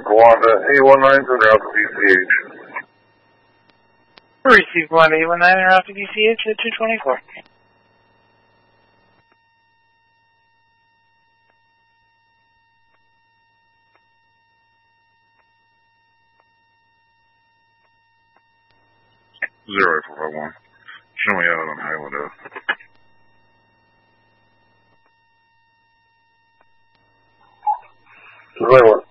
Rwanda 819 to Alpha DCH. Receive Rwanda 819 or Alpha DCH at 224. Zero 451. Show me out on Highland Ave. Right one.